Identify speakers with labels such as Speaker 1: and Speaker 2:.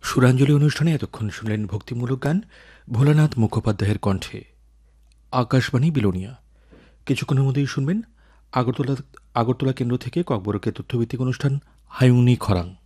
Speaker 1: সুরাঞ্জলি অনুষ্ঠানে এতক্ষণ শুনলেন ভক্তিমূলক গান ভোলানাথ মুখোপাধ্যায়ের কণ্ঠে। আকাশবাণী বিলোনিয়া। কিছুক্ষণের মধ্যেই শুনবেন আগরতলা আগরতলা কেন্দ্র থেকে ককবরকের তথ্যভিত্তিক অনুষ্ঠান হায়ুনি খরাং।